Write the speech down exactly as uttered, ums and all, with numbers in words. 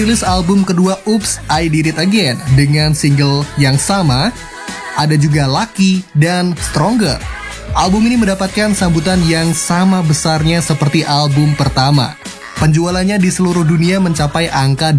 Rilis album kedua Oops, I Did It Again dengan single yang sama, ada juga Lucky dan Stronger. Album ini mendapatkan sambutan yang sama besarnya seperti album pertama. Penjualannya di seluruh dunia mencapai angka